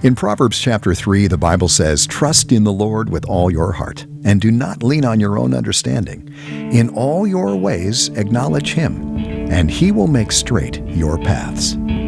In Proverbs chapter 3, the Bible says, "Trust in the Lord with all your heart, and do not lean on your own understanding. In all your ways acknowledge Him, and He will make straight your paths."